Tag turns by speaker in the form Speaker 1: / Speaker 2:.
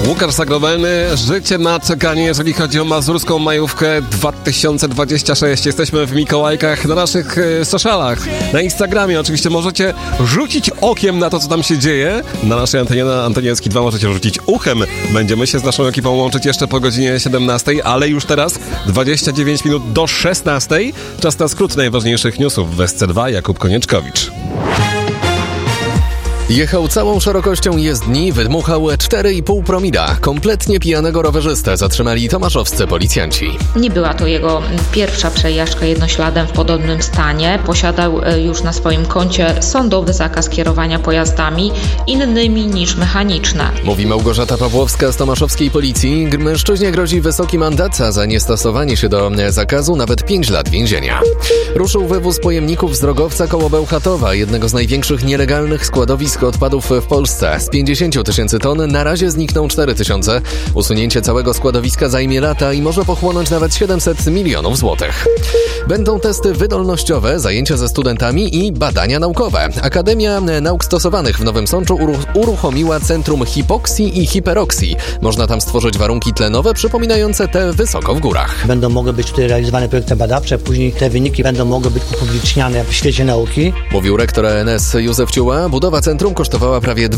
Speaker 1: Łukasz Zagrobelny, życie na czekanie, jeżeli chodzi o mazurską majówkę 2026. Jesteśmy w Mikołajkach na naszych socialach, na Instagramie. Oczywiście możecie rzucić okiem na to, co tam się dzieje. Na naszej antenie, na antenie SK2 możecie rzucić uchem. Będziemy się z naszą ekipą łączyć jeszcze po godzinie 17, ale już teraz 29 minut do 16. Czas na skrót najważniejszych newsów w SC2. Jakub Konieczkowicz.
Speaker 2: Jechał całą szerokością jezdni, wydmuchał 4,5 promila. Kompletnie pijanego rowerzystę zatrzymali tomaszowscy policjanci.
Speaker 3: Nie była to jego pierwsza przejażdżka jednośladem w podobnym stanie. Posiadał już na swoim koncie sądowy zakaz kierowania pojazdami innymi niż mechaniczne.
Speaker 2: Mówi Małgorzata Pawłowska z tomaszowskiej policji. Mężczyźnie grozi wysoki mandat, a za niestosowanie się do zakazu nawet 5 lat więzienia. Ruszył wywóz pojemników z Drogowca koło Bełchatowa, jednego z największych nielegalnych składowisk odpadów w Polsce. Z 50 tysięcy ton na razie znikną 4 tysiące. Usunięcie całego składowiska zajmie lata i może pochłonąć nawet 700 milionów złotych. Będą testy wydolnościowe, zajęcia ze studentami i badania naukowe. Akademia Nauk Stosowanych w Nowym Sączu uruchomiła Centrum Hipoksji i Hiperoksji. Można tam stworzyć warunki tlenowe przypominające te wysoko w górach.
Speaker 4: Będą mogły być tutaj realizowane projekty badawcze, później te wyniki będą mogły być upubliczniane w świecie nauki.
Speaker 2: Mówił rektor ENS Józef Ciuła. Budowa centrum kosztowała prawie